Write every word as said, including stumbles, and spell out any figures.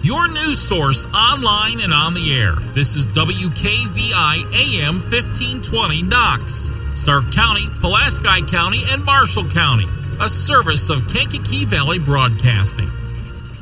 your news source online and on the air. This is W K V I A M fifteen twenty Knox, Stark County, Pulaski County, and Marshall County, a service of Kankakee Valley Broadcasting.